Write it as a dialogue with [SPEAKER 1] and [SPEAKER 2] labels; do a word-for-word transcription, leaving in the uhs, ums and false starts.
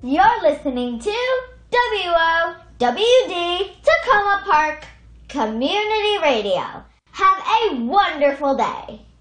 [SPEAKER 1] You're listening to W O W D Tacoma Park Community Radio. Have a wonderful day.